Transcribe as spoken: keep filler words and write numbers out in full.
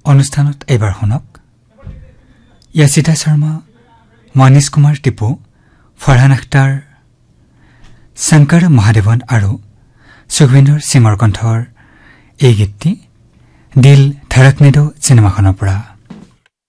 অনুষ্ঠানত এইবাৰ শুনক য়াচিতা শৰ্মা, মনীষ কুমাৰ টিপু, ফৰহান আখতাৰ, শংকৰ মহাদেৱন আৰু সুখবিন্দৰ সিঙৰ কণ্ঠৰ এই গীতটি দিল ধড়কনে দো চিনেমাখনৰ পৰা।